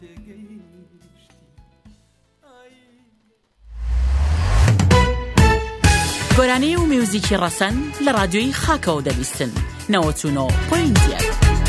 گۆرانەی و میوزیکی ڕەسەن لە ڕادیۆی خاکەوە دەبیستن 99.1